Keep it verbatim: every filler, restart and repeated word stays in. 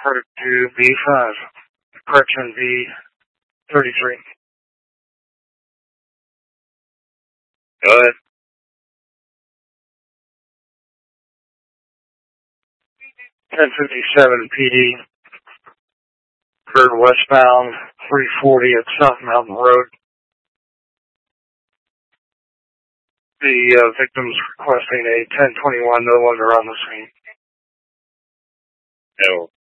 report to B five, correction B thirty-three. Go ahead. ten fifty-seven P D, occurred westbound, three forty at South Mountain Road. The uh, victim's requesting a ten twenty-one, no longer on the scene. No.